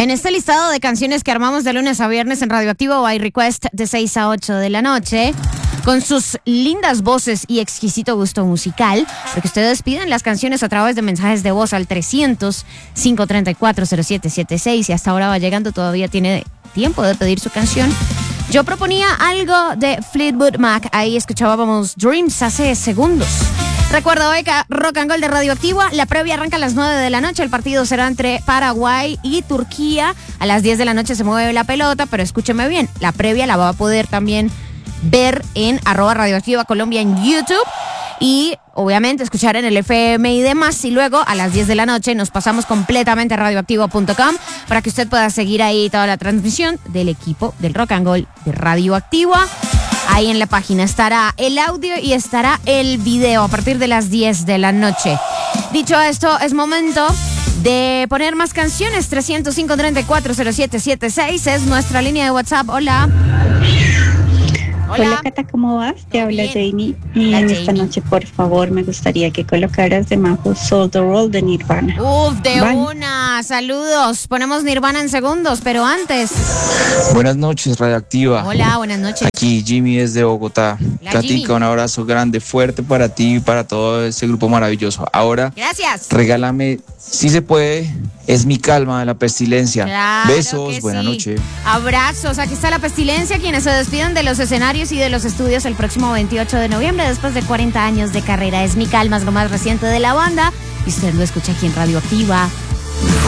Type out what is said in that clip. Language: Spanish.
En este listado de canciones que armamos de lunes a viernes en Radioactivo by Request de 6 a 8 de la noche, con sus lindas voces y exquisito gusto musical, porque ustedes piden las canciones a través de mensajes de voz al 300-534-0776 y hasta ahora va llegando, todavía tiene tiempo de pedir su canción. Yo proponía algo de Fleetwood Mac, ahí escuchábamos Dreams hace segundos. Recuerda hoy que Rock and Gold de Radioactiva, la previa arranca a las 9 de la noche, el partido será entre Paraguay y Turquía, a las 10 de la noche se mueve la pelota, pero escúcheme bien, la previa la va a poder también ver en @Radioactiva Colombia en YouTube y obviamente escuchar en el FM y demás, y luego a las 10 de la noche nos pasamos completamente a radioactivo.com para que usted pueda seguir ahí toda la transmisión del equipo del Rock and Gold de Radioactiva. Ahí en la página estará el audio y estará el video a partir de las 10 de la noche. Dicho esto, es momento de poner más canciones. 300-534-0776 es nuestra línea de WhatsApp. Hola. Hola Cata, ¿cómo vas? Te habla Jamie. Y en esta noche, por favor, me gustaría que colocaras de Majo Soul the World de Nirvana. De una, saludos. Ponemos Nirvana en segundos, pero antes. Buenas noches, Radioactiva. Hola, buenas noches. Aquí Jimmy desde Bogotá. Katica, un abrazo grande, fuerte para ti y para todo ese grupo maravilloso. Ahora, gracias. Regálame, si se puede, Es mi calma de la Pestilencia. Claro, besos, buena noche. Abrazos, aquí está la Pestilencia, quienes se despiden de los escenarios y de los estudios el próximo 28 de noviembre, después de 40 años de carrera. Es mi calma, es lo más reciente de la banda, y usted lo escucha aquí en Radioactiva.